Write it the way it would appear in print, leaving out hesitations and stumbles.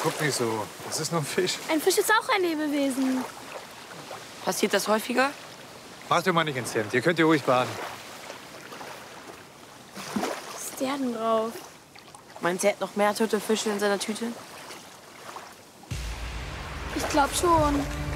guck nicht so. Das ist nur ein Fisch. Ein Fisch ist auch ein Lebewesen. Passiert das häufiger? Macht ihr mal nicht ins Hemd. Ihr könnt ihr ruhig baden. Was ist der denn drauf? Meinst du, er hat noch mehr tote Fische in seiner Tüte? Ich glaube schon.